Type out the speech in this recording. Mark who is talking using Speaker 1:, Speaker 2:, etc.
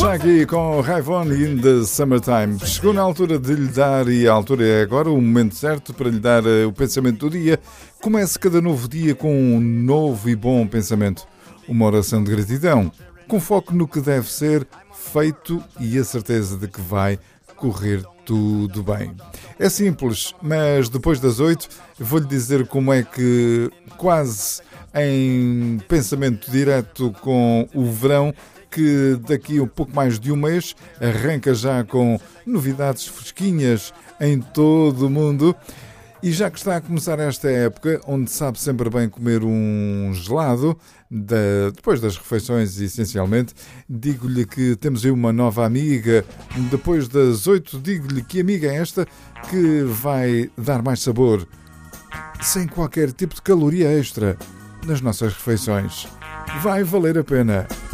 Speaker 1: Já aqui com Raivon in the Summertime. Chegou na altura de lhe dar, e a altura é agora, o momento certo para lhe dar o pensamento do dia. Comece cada novo dia com um novo e bom pensamento. Uma oração de gratidão, com foco no que deve ser feito e a certeza de que vai correr tudo bem. É simples, mas depois das 8 vou-lhe dizer como é que, quase em pensamento direto com o verão, que daqui a pouco mais de um mês arranca já com novidades fresquinhas em todo o mundo. E já que está a começar esta época, onde sabe sempre bem comer um gelado, depois das refeições essencialmente, digo-lhe que temos aí uma nova amiga. Depois das 8, digo-lhe que amiga é esta que vai dar mais sabor, sem qualquer tipo de caloria extra, nas nossas refeições. Vai valer a pena.